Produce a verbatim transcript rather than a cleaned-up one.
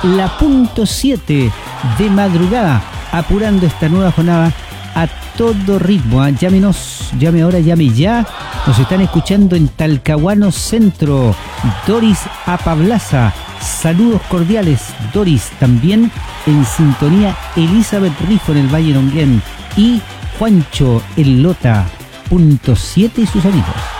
la punto siete de madrugada, apurando esta nueva jornada a todo ritmo. ¿eh? Llámenos, llame ahora, llame ya. Nos están escuchando en Talcahuano Centro. Doris Apablaza, saludos cordiales. Doris, también en sintonía Elizabeth Rifo en el Valle Longuén y Juancho el Lota, punto siete y sus amigos.